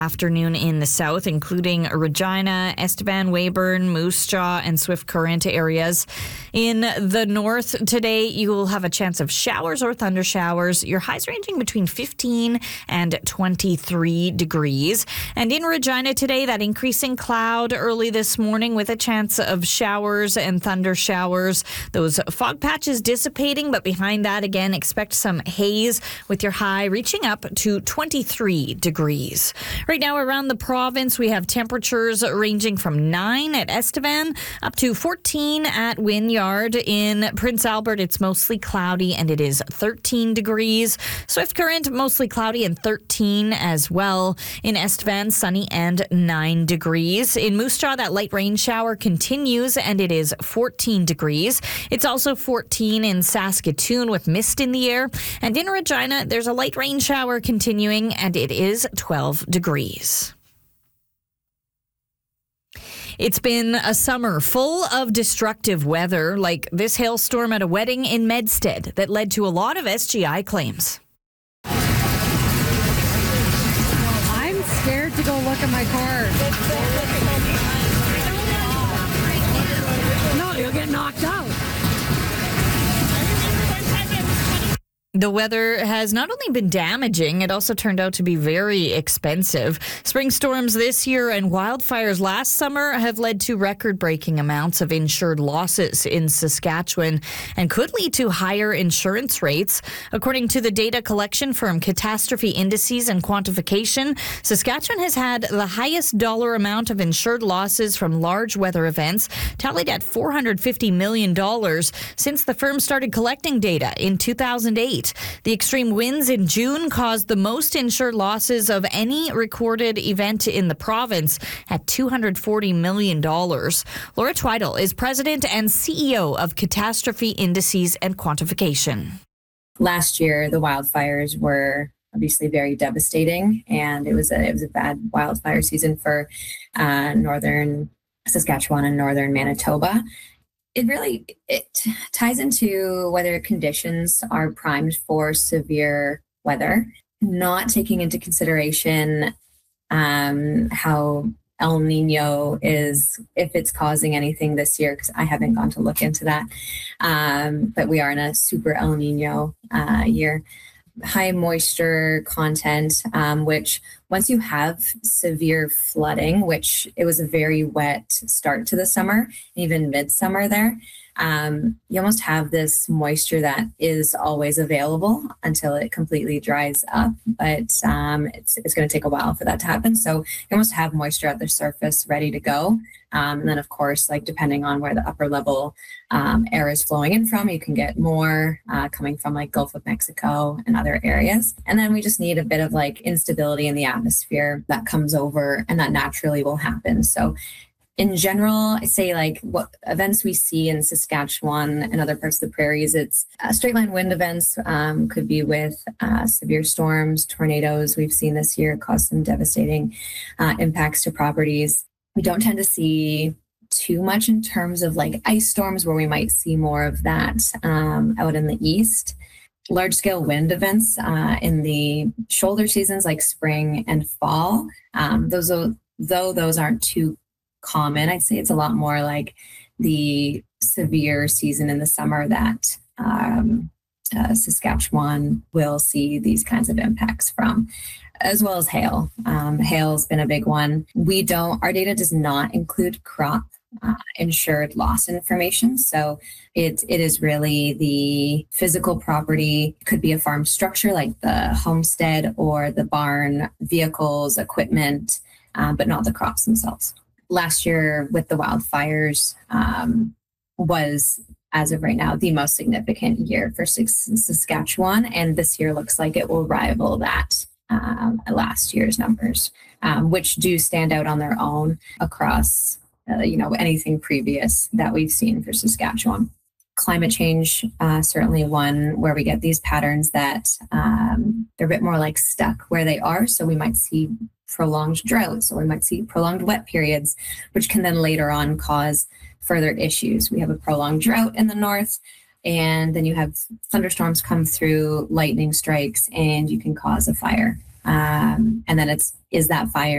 Afternoon in the south, including Regina, Estevan, Weyburn, Moose Jaw, and Swift Current areas. In the north today, you will have a chance of showers or thunder showers. Your highs ranging between 15 and 23 degrees. And in Regina today, that increasing cloud early this morning with a chance of showers and thunder showers. Those fog patches dissipating, but behind that, again, expect some haze with your high reaching up to 23 degrees. Right now around the province, we have temperatures ranging from 9 at Estevan up to 14 at Wynyard. In Prince Albert, it's mostly cloudy and it is 13 degrees. Swift Current, mostly cloudy and 13 as well. In Estevan, sunny and 9 degrees. In Moose Jaw, that light rain shower continues and it is 14 degrees. It's also 14 in Saskatoon with mist in the air. And in Regina, there's a light rain shower continuing and it is 12 degrees. It's been a summer full of destructive weather, like this hailstorm at a wedding in Medstead that led to a lot of SGI claims. I'm scared to go look at my car. No, you'll get knocked out. The weather has not only been damaging, it also turned out to be very expensive. Spring storms this year and wildfires last summer have led to record-breaking amounts of insured losses in Saskatchewan and could lead to higher insurance rates. According to the data collection firm Catastrophe Indices and Quantification, Saskatchewan has had the highest dollar amount of insured losses from large weather events, tallied at $450 million since the firm started collecting data in 2008. The extreme winds in June caused the most insured losses of any recorded event in the province at $240 million. Laura Tweidel is president and CEO of Catastrophe Indices and Quantification. Last year, the wildfires were obviously very devastating, and it was a bad wildfire season for northern Saskatchewan and northern Manitoba. It ties into whether conditions are primed for severe weather, not taking into consideration how El Nino is, if it's causing anything this year, because I haven't gone to look into that. But we are in a super El Nino year. High moisture content, which once you have severe flooding, which it was a very wet start to the summer, even midsummer there, you almost have this moisture that is always available until it completely dries up. But it's going to take a while for that to happen. So you almost have moisture at the surface ready to go. And then, of course, like depending on where the upper level air is flowing in from, you can get more coming from like Gulf of Mexico and other areas. And then we just need a bit of like instability in the atmosphere that comes over, and that naturally will happen. So in general, I say like what events we see in Saskatchewan and other parts of the prairies, it's straight line wind events, could be with severe storms, tornadoes we've seen this year cause some devastating impacts to properties. We don't tend to see too much in terms of like ice storms, where we might see more of that out in the east. Large scale wind events in the shoulder seasons like spring and fall, those aren't too common. I'd say it's a lot more like the severe season in the summer that Saskatchewan will see these kinds of impacts from, as well as hail. Hail's been a big one. Our data does not include crop insured loss information. So it is really the physical property. It could be a farm structure like the homestead or the barn, vehicles, equipment, but not the crops themselves. Last year with the wildfires was, as of right now, the most significant year for Saskatchewan. And this year looks like it will rival that last year's numbers, which do stand out on their own across anything previous that we've seen for Saskatchewan. Climate change, certainly one where we get these patterns that they're a bit more like stuck where they are. So we might see prolonged droughts, or we might see prolonged wet periods, which can then later on cause further issues. We have a prolonged drought in the north, and then you have thunderstorms come through, lightning strikes, and you can cause a fire. And then is that fire